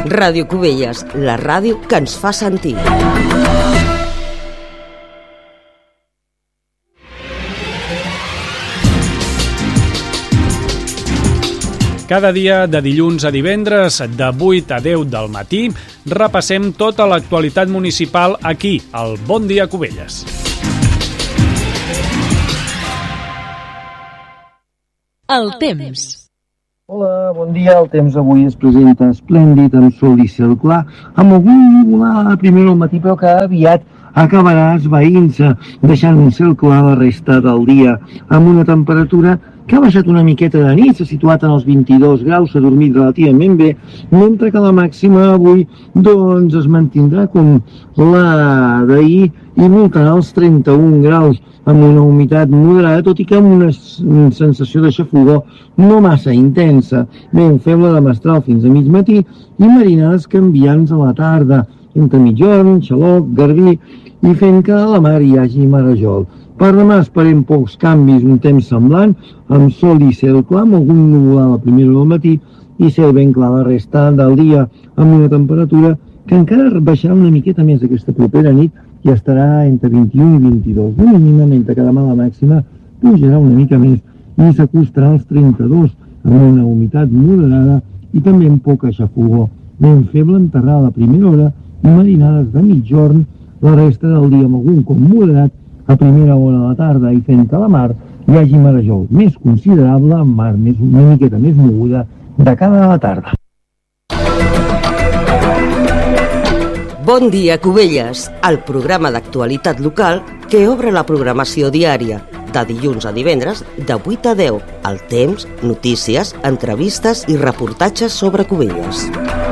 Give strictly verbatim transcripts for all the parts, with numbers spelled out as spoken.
Ràdio Cubelles, la ràdio que ens fa sentir. Cada dia, de dilluns a divendres, de vuit a deu del matí, repassem tota l'actualitat municipal aquí, al Bon Dia Cubelles. El temps. Hola, bon dia. El temps avui es presenta esplèndid, amb sol i cel clar, amb algun nuvolat a primera al matí, però que aviat acabarà esvaint-se, deixant un cel clar la resta del dia, amb una temperatura que ha baixat una miqueta de nit, s'ha situat en els vint-i-dos graus, s'ha dormit relativament bé, mentre que la màxima avui doncs es mantindrà com la d'ahir i voltarà els trenta-un graus, amb una humitat moderada, tot i que amb una sensació de xafogor no massa intensa. Ben feble de mestral fins a mig matí i marinades canviants a la tarda, entre mitjorn, xaloc, garbí, i fent que a la mar hi hagi marejol. Per demà esperem pocs canvis, un temps semblant, amb sol i cel clar, amb algun nuvolat a la primera del matí i cel ben clar la resta del dia, amb una temperatura que encara baixarà una miqueta més aquesta propera nit i estarà entre vint-i-un i vint-i-dos. De mínima, mentre que demà la màxima pujarà una mica més i s'acostarà als trenta-dos, amb una humitat moderada i també amb poca xafogor. Ben feble enterrada a la primera hora i marinades de mitjorn la resta del dia, amb algun com moderat a primera hora de la tarda i fent que a la mar hi hagi marejol més considerable, amb mar més, una miqueta més moguda de cara a la tarda. Bon dia, Cubelles, el programa d'actualitat local que obre la programació diària, de dilluns a divendres, de vuit a deu, el temps, notícies, entrevistes i reportatges sobre Cubelles.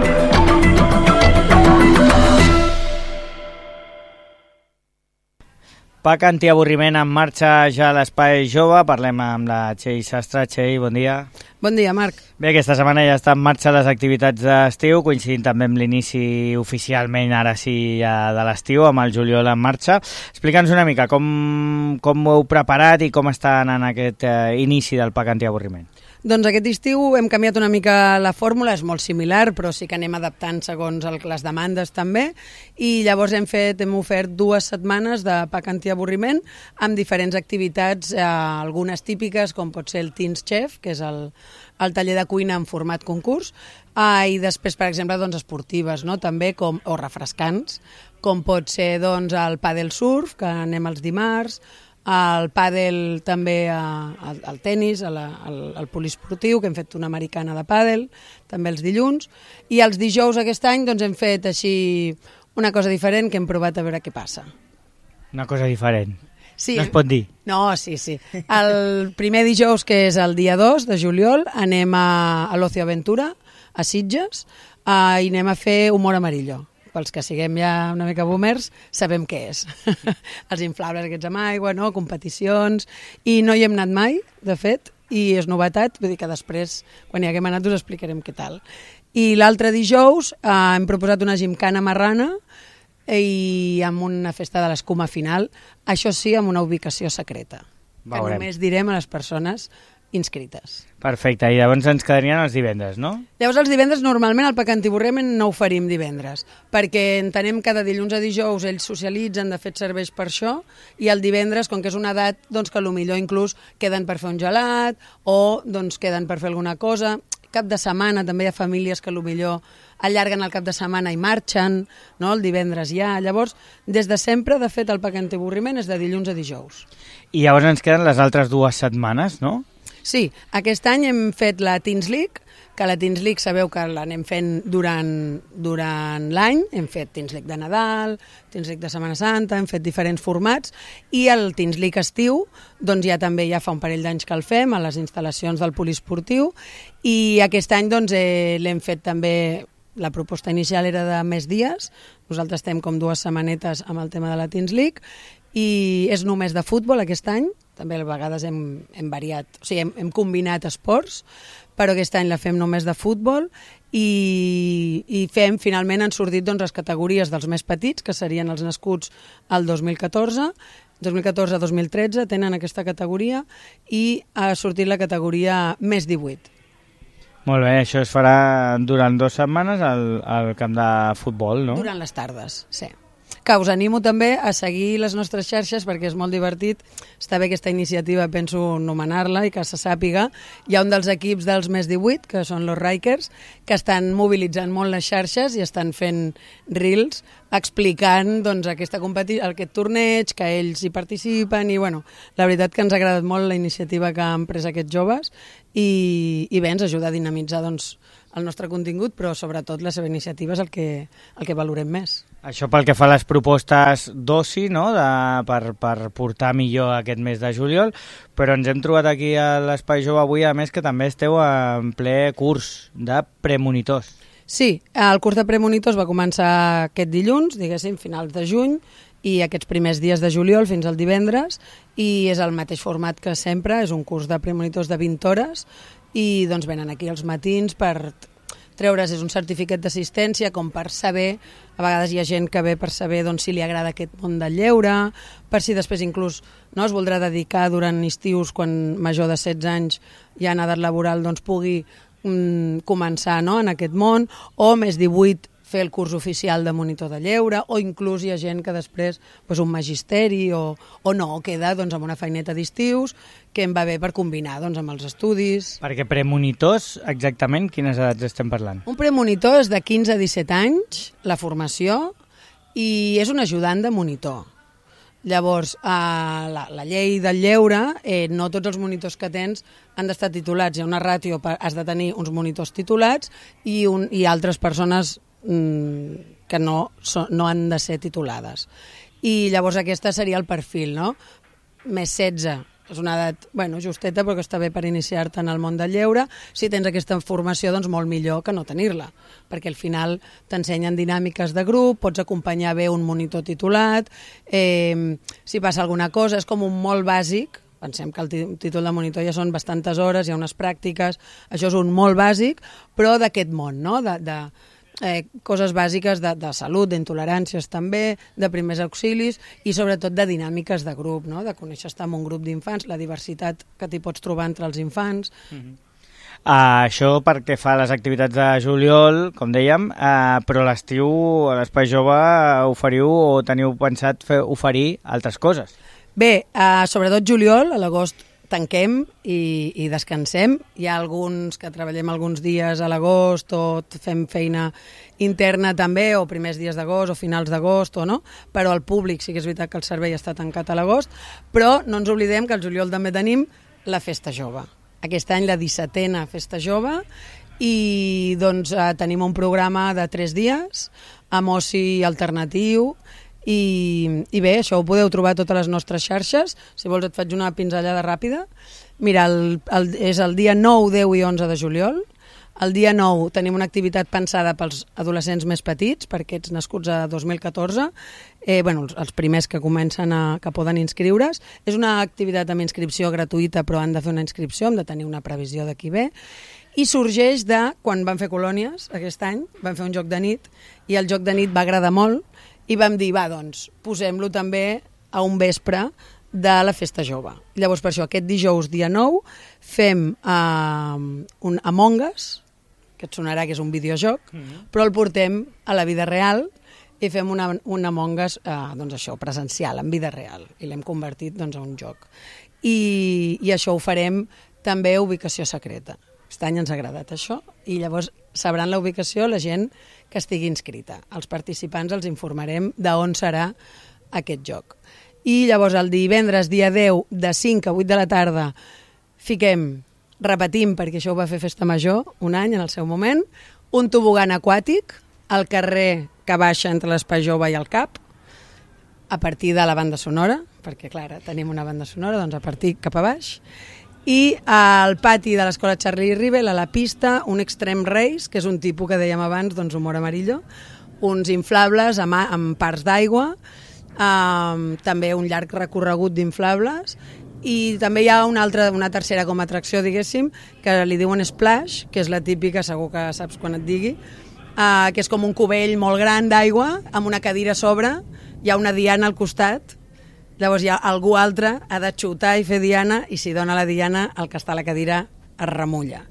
Pac antiavorriment en marxa ja a l'Espai Jove. Parlem amb la Txell Sastre. Txell, bon dia. Bon dia, Marc. Bé, aquesta setmana ja està en marxa les activitats d'estiu, coincidint també amb l'inici oficialment, ara sí, ja de l'estiu, amb el juliol en marxa. Explica'ns una mica com, com ho heu preparat i com està anant aquest eh, inici del Pac antiavorriment. Doncs aquest estiu hem canviat una mica la fórmula, és molt similar, però sí que anem adaptant segons el, les demandes també, i llavors hem fet, hem ofert dues setmanes de Pac antiavorriment amb diferents activitats, eh, algunes típiques, com pot ser el Teens Chef, que és el, el taller de cuina en format concurs, eh, i després, per exemple, doncs, esportives, no? També, com, o refrescants, com pot ser doncs, el pàdel surf, que anem els dimarts, el pàdel també, el, el tenis, el, el, el poliesportiu, que hem fet una americana de pàdel, també els dilluns, i els dijous aquest any doncs, hem fet així una cosa diferent que hem provat a veure què passa. Una cosa diferent? Sí. No es pot dir? No, sí, sí. El primer dijous, que és el dia dos de juliol, anem a, a l'Ocio Aventura, a Sitges, uh, i anem a fer humor amarillo. Pels que siguem ja una mica boomers, sabem què és. Els inflables aquests amb aigua, no? Competicions, i no hi hem anat mai, de fet, i és novetat, vull dir que després, quan hi haguem anat, us explicarem què tal. I l'altre dijous eh, hem proposat una gimcana marrana i amb una festa de l'escuma final, això sí, amb una ubicació secreta, que Veurem. Només direm a les persones inscrites. Perfecte, i llavors ens quedarien els divendres, no? Llavors els divendres normalment el Pac antiavorriment no ho oferim divendres, perquè entenem que de dilluns a dijous ells socialitzen, de fet serveix per això, i el divendres, com que és una edat, doncs que potser inclús queden per fer un gelat o doncs queden per fer alguna cosa. Cap de setmana també hi ha famílies que potser allarguen el cap de setmana i marxen, no? El divendres ja. Llavors, des de sempre, de fet, el Pac antiavorriment és de dilluns a dijous. I llavors ens queden les altres dues setmanes, no? Sí, aquest any hem fet la Teens League, que la Teens League sabeu que l'anem fent durant, durant l'any, hem fet Teens League de Nadal, Teens League de Setmana Santa, hem fet diferents formats, i el Teens League estiu, doncs ja també ja fa un parell d'anys que el fem a les instal·lacions del poliesportiu, i aquest any doncs, eh, l'hem fet també, la proposta inicial era de més dies, nosaltres estem com dues setmanetes amb el tema de la Teens League, i és només de futbol aquest any, també a vegades hem, hem variat, o sigui, hem, hem combinat esports, però aquest any la fem només de futbol i, i fem, finalment han sortit doncs, les categories dels més petits, que serien els nascuts al dos mil catorze, dos mil catorze a dos mil tretze tenen aquesta categoria, i ha sortit la categoria més divuit. Molt bé, això es farà durant dues setmanes al, al camp de futbol, no? Durant les tardes, sí. Que us animo també a seguir les nostres xarxes perquè és molt divertit. Està bé aquesta iniciativa, penso nomenar-la i que se sàpiga. Hi ha un dels equips dels més divuit, que són los Rikers, que estan mobilitzant molt les xarxes i estan fent reels explicant doncs, aquesta competi- aquest torneig, que ells hi participen i bueno, la veritat que ens ha agradat molt la iniciativa que han pres aquests joves i, i bé, ens ajuda a dinamitzar doncs, el nostre contingut, però sobretot la seva iniciativa és el que, el que valorem més. Això pel que fa a les propostes d'oci, no? de, per, per portar millor aquest mes de juliol, però ens hem trobat aquí a l'Espai Jove avui, a més que també esteu en ple curs de premonitors. Sí, el curs de premonitors va començar aquest dilluns, diguéssim, finals de juny, i aquests primers dies de juliol fins al divendres, i és el mateix format que sempre, és un curs de premonitors de vint hores, i doncs venen aquí els matins per treure's, és un certificat d'assistència com per saber, a vegades hi ha gent que ve per saber doncs, si li agrada aquest món del lleure, per si després inclús no es voldrà dedicar durant estius quan major de setze anys ja en edat laboral doncs, pugui mm, començar no, en aquest món, o més divuit fer el curs oficial de monitor de lleure, o inclús hi ha gent que després doncs, un magisteri o, o no, o queda doncs, amb una feineta d'estius que em va bé per combinar doncs, amb els estudis. Perquè premonitors, exactament, quines edats estem parlant? Un premonitor és de quinze a disset anys, la formació, i és un ajudant de monitor. Llavors, eh, la, la llei del lleure, eh, no tots els monitors que tens han d'estar titulats. Hi ha una ràtio, per, has de tenir uns monitors titulats i, un, i altres persones mm, que no, so, no han de ser titulades. I llavors aquesta seria el perfil, no? Més setze. És una edat, bueno, justeta, però que està bé per iniciar-te en el món del lleure. Si tens aquesta formació, doncs molt millor que no tenir-la, perquè al final t'ensenyen dinàmiques de grup, pots acompanyar bé un monitor titulat, eh, si passa alguna cosa, és com un molt bàsic, pensem que el títol de monitor ja són bastantes hores, hi ha unes pràctiques, això és un molt bàsic, però d'aquest món, no?, de... de Eh, coses bàsiques de, de salut, d'intoleràncies també, de primers auxilis i sobretot de dinàmiques de grup, no? De conèixer estar en un grup d'infants, la diversitat que t'hi pots trobar entre els infants. Mm-hmm. Uh, això perquè fa les activitats de juliol, com dèiem, uh, però a l'estiu a l'Espai Jove oferiu o teniu pensat fer, oferir altres coses? Bé, uh, sobretot juliol, a l'agost tanquem i, i descansem. Hi ha alguns que treballem alguns dies a l'agost o fem feina interna també, o primers dies d'agost o finals d'agost, o no, però el públic sí que és veritat que el servei està tancat a l'agost, però no ens oblidem que al juliol també tenim la Festa Jove. Aquest any la dissetena Festa Jove i doncs eh, tenim un programa de tres dies amb oci alternatiu. I, i bé, això ho podeu trobar a totes les nostres xarxes. Si vols et faig una pinzellada ràpida. Mira, el, el, és el dia nou, deu i onze de juliol. El dia nou tenim una activitat pensada pels adolescents més petits, per aquests nascuts a dos mil catorze, eh, bueno, els, els primers que comencen a, que poden inscriure's. És una activitat amb inscripció gratuïta, però han de fer una inscripció, hem de tenir una previsió d'aquí ve. I sorgeix de, quan van fer colònies aquest any, van fer un joc de nit, i el joc de nit va agradar molt, i vam dir, va, doncs, posem-lo també a un vespre de la Festa Jove. Llavors, per això, aquest dijous, dia nou, fem uh, un Among Us, que et sonarà que és un videojoc, mm-hmm. però el portem a la vida real i fem una, un Among Us, uh, doncs això, presencial, en vida real, i l'hem convertit doncs, a un joc. I, I això ho farem també a ubicació secreta. Aquest any ens ha agradat això, i llavors sabran la ubicació la gent que estigui inscrita. Els participants els informarem d'on serà aquest joc. I llavors el divendres, dia deu, de cinc a vuit de la tarda, fiquem, repetim, perquè això ho va fer Festa Major un any en el seu moment, un tobogan aquàtic al carrer que baixa entre l'Espai Jove i el C A P, a partir de la banda sonora, perquè clar, tenim una banda sonora, doncs a partir cap a baix, i al pati de l'escola Charlie Rivel, a la pista, un Extreme Race, que és un tipus que dèiem abans, doncs humor amarillo, uns inflables amb, amb parts d'aigua, um, també un llarg recorregut d'inflables, i també hi ha una, altra, una tercera com a atracció, diguéssim, que li diuen Splash, que és la típica, segur que saps quan et digui, uh, que és com un cubell molt gran d'aigua, amb una cadira a sobre, hi ha una diana al costat. Llavors ja algú altre ha de xutar i fer diana, i si dona la diana el que està a la cadira es remulla.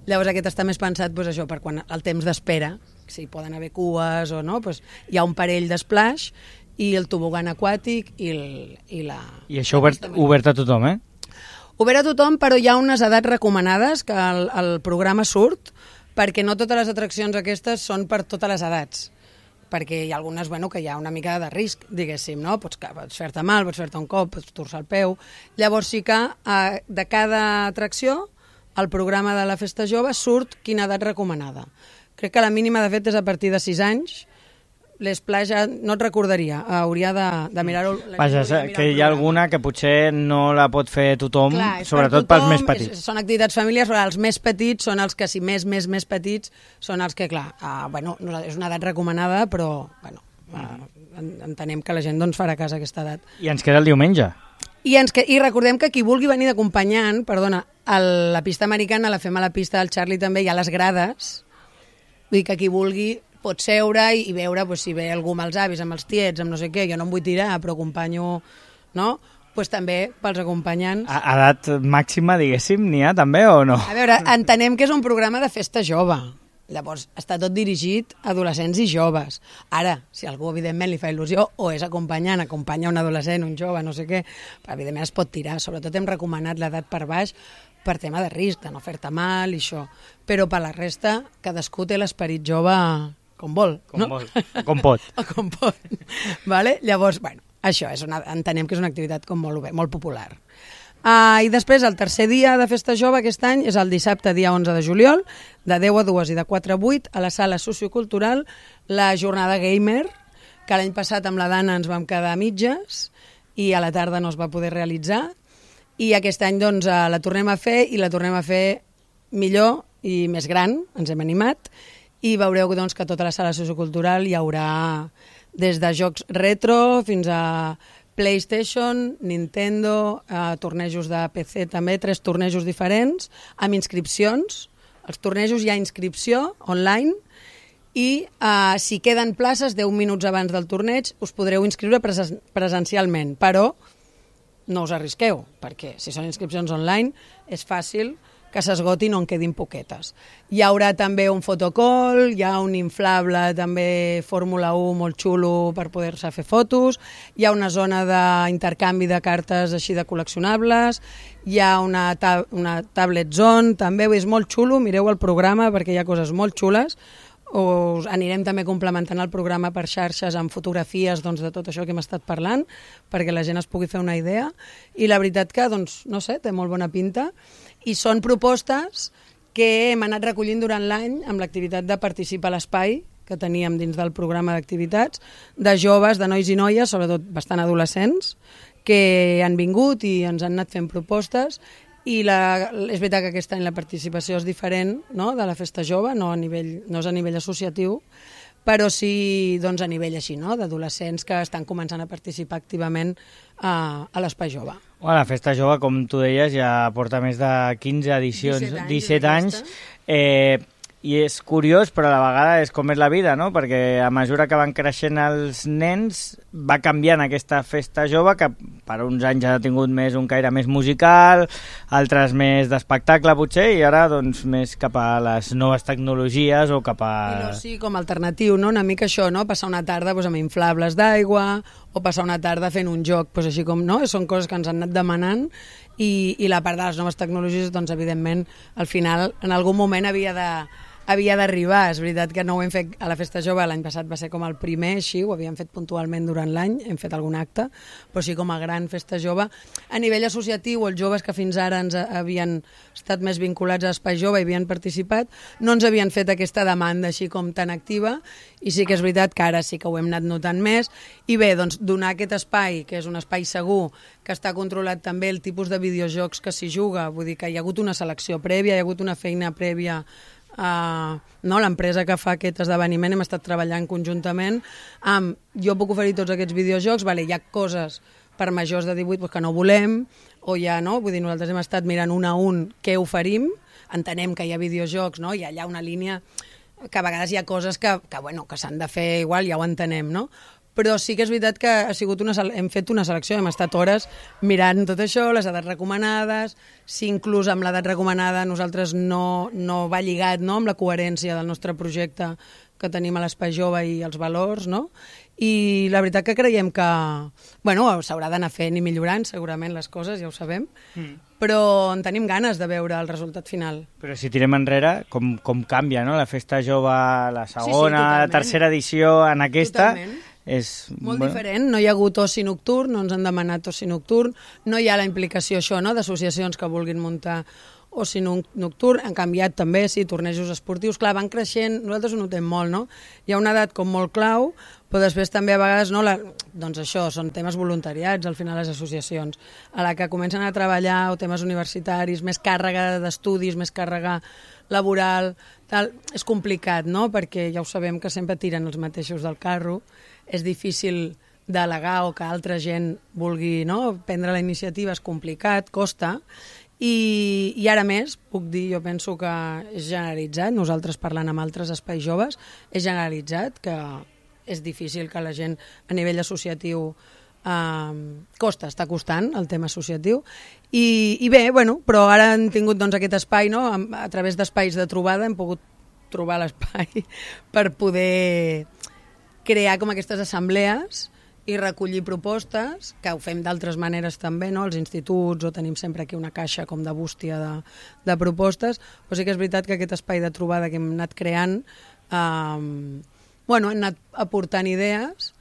Llavors aquest està més pensat doncs, això, per quan el temps d'espera, si poden haver cues o no, doncs, hi ha un parell d'esplash i el tobogan aquàtic i, el, i la... I això obert, obert a tothom, eh? Obert a tothom, però hi ha unes edats recomanades que el, el programa surt, perquè no totes les atraccions aquestes són per totes les edats, perquè hi ha algunes bueno, que hi ha una mica de risc, diguéssim, no? Pots, pots fer-te mal, pots fer-te un cop, pots torçar el peu. Llavors sí que eh, de cada atracció, al programa de la Festa Jove surt quina edat recomanada. Crec que la mínima, de fet, és a partir de sis anys. L'Esplai ja no et recordaria, hauria de, de mirar-ho. Vaja, mirar que hi ha alguna que potser no la pot fer tothom, clar, sobretot per tothom, pels més petits. És, són activitats familiars, però els més petits són els que, si més, més, més petits, són els que, clar, uh, bueno, és una edat recomanada, però, bueno, uh, entenem que la gent doncs, farà cas a aquesta edat. I ens queda el diumenge. I, ens que, I recordem que qui vulgui venir d'acompanyant, perdona, a la pista americana, la fem a la pista del Charlie també, hi ha les grades, vull dir que qui vulgui pot seure i, i veure pues, si ve algú amb els avis, amb els tiets, amb no sé què, jo no em vull tirar, però acompanyo, no? Pues també pels acompanyants. A edat màxima, diguéssim, n'hi ha també o no? A veure, entenem que és un programa de festa jove. Llavors, està tot dirigit a adolescents i joves. Ara, si algú, evidentment, li fa il·lusió, o és acompanyant, acompanya un adolescent, un jove, no sé què, però, evidentment, es pot tirar. Sobretot hem recomanat l'edat per baix per tema de risc, de no fer-te mal i això. Però per la resta, cadascú té l'esperit jove com vol, com no? Vol. Com pot. O com pot. Vale? Llavors, bueno, això és una, entenem que és una activitat com molt, molt popular. Uh, I després, el tercer dia de Festa Jove aquest any és el dissabte, dia onze de juliol, de deu a dues i de quatre a vuit, a la sala sociocultural, la jornada gamer, que l'any passat amb la Dana ens vam quedar a mitges i a la tarda no es va poder realitzar. I aquest any doncs, la tornem a fer i la tornem a fer millor i més gran, ens hem animat, i veureu doncs, que a tota la sala sociocultural hi haurà des de jocs retro fins a PlayStation, Nintendo, eh, tornejos de P C també, tres tornejos diferents, amb inscripcions. Els tornejos hi ha inscripció online i eh, si queden places, deu minuts abans del torneig, us podreu inscriure pres presencialment, però no us arrisqueu, perquè si són inscripcions online és fàcil que s'esgotin o en quedin poquetes. Hi haurà també un fotocall, hi ha un inflable també Fórmula u molt xulo per poder-se fer fotos, hi ha una zona d'intercanvi de cartes així de col·leccionables, hi ha una, ta una tablet zone, també és molt xulo, mireu el programa perquè hi ha coses molt xules, us anirem també complementant el programa per xarxes amb fotografies doncs, de tot això que hem estat parlant perquè la gent es pugui fer una idea i la veritat que, doncs, no sé, té molt bona pinta i són propostes que hem anat recollint durant l'any amb l'activitat de participar a l'espai que teníem dins del programa d'activitats de joves, de nois i noies, sobretot bastant adolescents, que han vingut i ens han anat fent propostes i la, és veritat que aquest any la participació és diferent, no?, de la Festa Jove, no, a nivell, no és a nivell associatiu, però sí doncs, a nivell així, no?, d'adolescents que estan començant a participar activament a, a l'Espai Jove. Bueno, la Festa Jove, com tu deies, ja porta més de quinze edicions, disset anys, disset anys eh, i és curiós, però a la vegada és com és la vida, no?, perquè a mesura que van creixent els nens va canviant aquesta Festa Jove, que per uns anys ha tingut més un caire més musical, altres més d'espectacle potser, i ara doncs més cap a les noves tecnologies o cap a... I no, sí, com a alternatiu, no?, una mica això, no?, passar una tarda doncs, amb inflables d'aigua o passar una tarda fent un joc, doncs, així com, no?, són coses que ens han anat demanant i, i la part de les noves tecnologies, doncs evidentment, al final, en algun moment havia de havia d'arribar. És veritat que no ho hem fet a la Festa Jove, l'any passat va ser com el primer, així, ho havíem fet puntualment durant l'any, hem fet algun acte, però sí com a gran Festa Jove. A nivell associatiu, els joves que fins ara ens havien estat més vinculats a Espai Jove i havien participat, no ens havien fet aquesta demanda així com tan activa, i sí que és veritat que ara sí que ho hem anat notant més, i bé, doncs donar aquest espai, que és un espai segur, que està controlat també el tipus de videojocs que s'hi juga, vull dir que hi ha hagut una selecció prèvia, hi ha hagut una feina prèvia. Uh, no, l'empresa que fa aquest esdeveniment hem estat treballant conjuntament amb, jo puc oferir tots aquests videojocs, vale, hi ha coses per majors de divuit pues, que no volem, o ja no, vull dir, nosaltres hem estat mirant un a un què oferim, entenem que hi ha videojocs, no? Hi ha allà una línia que a vegades hi ha coses que, que, bueno, que s'han de fer igual, ja ho entenem, no? però sí que és veritat que ha sigut una, hem fet una selecció, hem estat hores mirant tot això, les edats recomanades, si inclús amb l'edat recomanada nosaltres no, no va lligat, no?, amb la coherència del nostre projecte que tenim a l'Espai Jove i els valors, no? I la veritat que creiem que, bueno, s'haurà d'anar fent i millorant segurament les coses, ja ho sabem, mm. però en tenim ganes de veure el resultat final. Però si tirem enrere, com, com canvia, no?, la Festa Jove, la segona, sí, sí, la tercera edició en aquesta... Totalment. És molt bueno. diferent, no hi ha hagut oci nocturn, no ens han demanat oci nocturn, no hi ha la implicació això, no?, d'associacions que vulguin muntar oci nocturn, han canviat també, sí, tornejos esportius, clar, van creixent, nosaltres ho notem molt, no? Hi ha una edat com molt clau, però després també a vegades, no, la, doncs això, són temes voluntariats, al final les associacions, a la que comencen a treballar o temes universitaris, més càrrega d'estudis, més càrrega laboral, tal, és complicat, no?, perquè ja ho sabem que sempre tiren els mateixos del carro, és difícil delegar o que altra gent vulgui, no?, prendre la iniciativa, és complicat, costa, i, i ara més, puc dir, jo penso que és generalitzat, nosaltres parlant amb altres espais joves, és generalitzat, que és difícil que la gent a nivell associatiu eh, costa, està costant el tema associatiu, i, i bé, bueno, però ara hem tingut doncs, aquest espai, no?, a, a través d'espais de trobada hem pogut trobar l'espai per poder crear com aquestes assemblees i recollir propostes, que ho fem d'altres maneres també, no?, als instituts, o tenim sempre aquí una caixa com de bústia de, de propostes, però sí que és veritat que aquest espai de trobada que hem anat creant, eh, bueno, hem anat aportant idees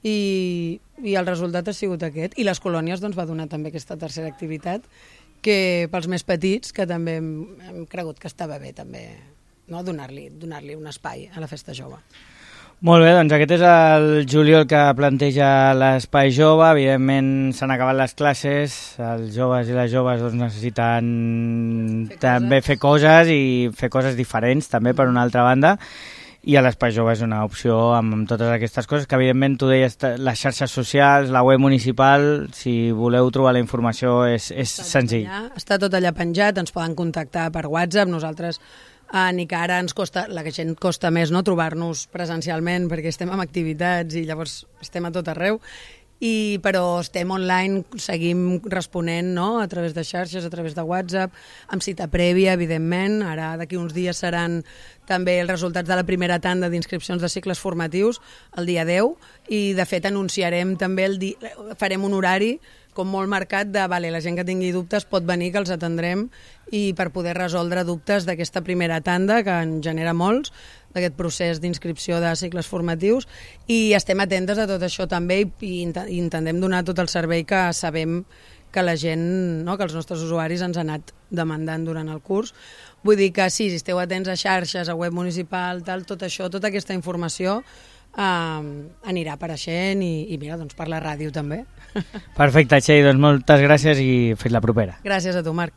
i, i el resultat ha sigut aquest. I les colònies doncs, va donar també aquesta tercera activitat, que pels més petits, que també hem, hem cregut que estava bé també, no?, donar-li donar-li un espai a la Festa Jove. Molt bé, doncs aquest és el juliol que planteja l'Espai Jove. Evidentment s'han acabat les classes, els joves i les joves doncs, necessiten fer també fer coses i fer coses diferents també per una altra banda, i a l'Espai Jove és una opció amb, amb totes aquestes coses que evidentment tu deies, les xarxes socials, la web municipal, si voleu trobar la informació és, és està senzill. Allà, està tot allà penjat, ens poden contactar per WhatsApp, nosaltres Ah, ni que ara ens costa, la gent costa més, no?, trobar-nos presencialment perquè estem en activitats i llavors estem a tot arreu, i, però estem online, seguim responent, no?, a través de xarxes, a través de WhatsApp, amb cita prèvia, evidentment. Ara d'aquí uns dies seran també els resultats de la primera tanda d'inscripcions de cicles formatius el dia deu, i de fet anunciarem també, el di... farem un horari com molt marcat de, vale, la gent que tingui dubtes pot venir, que els atendrem, i per poder resoldre dubtes d'aquesta primera tanda, que en genera molts, d'aquest procés d'inscripció de cicles formatius, i estem atentes a tot això també, i intentem donar tot el servei que sabem que la gent, no?, que els nostres usuaris ens han anat demandant durant el curs. Vull dir que sí, si esteu atents a xarxes, a web municipal, tal, tot això, tota aquesta informació Uh, anirà apareixent i, i mira, doncs per la ràdio també. Perfecte, Txell, doncs moltes gràcies i fins la propera. Gràcies a tu, Marc.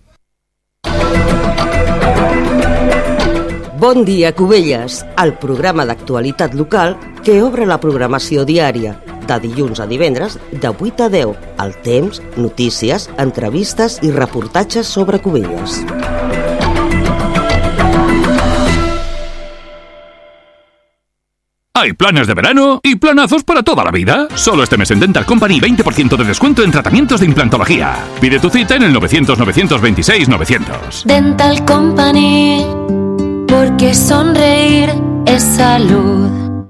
Bon dia, Cubelles, el programa d'actualitat local que obre la programació diària de dilluns a divendres de vuit a deu, al temps, notícies, entrevistes i reportatges sobre Cubelles. Hay planes de verano y planazos para toda la vida. Solo este mes en Dental Company veinte por ciento de descuento en tratamientos de implantología. Pide tu cita en el novecientos novecientos veintiséis novecientos. Dental Company, porque sonreír es salud.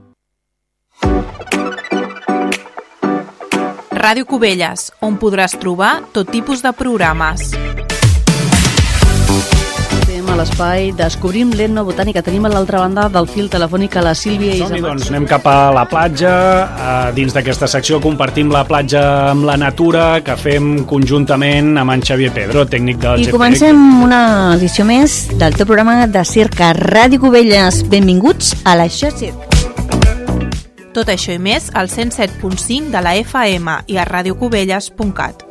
Ràdio Cubelles, on podràs trobar tot tipus de programes. A l'espai Descobrim l'etnobotànica. Tenim a l'altra banda del fil telefònic a la Sílvia Som-hi, doncs anem cap a la platja. Dins d'aquesta secció compartim la platja amb la natura, que fem conjuntament amb en Xavier Pedro, tècnic del G P E C. I comencem una edició més del teu programa de circ a Ràdio Cubelles. Benvinguts a l'Això Circ. Tot això i més al cent set punt cinc de la F M i a radiocubelles punt cat.